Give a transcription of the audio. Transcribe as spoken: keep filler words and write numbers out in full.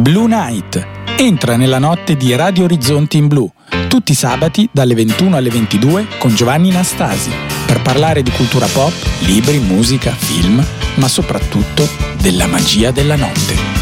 Blue Night. Entra nella notte di Radio Orizzonti in Blu, tutti i sabati dalle ventuno alle ventidue con Giovanni Nastasi, per parlare di cultura pop, libri, musica, film, ma soprattutto della magia della notte.